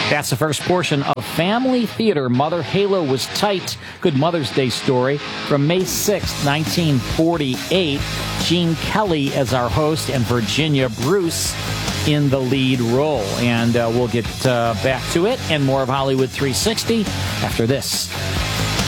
That's the first portion of Family Theater. Mother Halo Was Tight. Good Mother's Day story from May 6, 1948. Gene Kelly as our host and Virginia Bruce in the lead role. And we'll get back to it and more of Hollywood 360 after this.